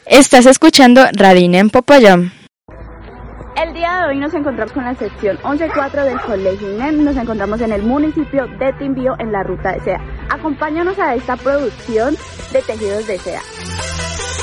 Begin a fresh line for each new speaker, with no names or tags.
Estás escuchando Radina en Popayán.
El día de hoy nos encontramos con la sección 11.4 del Colegio INEM. Nos encontramos en el municipio de Timbío en la ruta de seda. Acompáñanos a esta producción de tejidos de seda.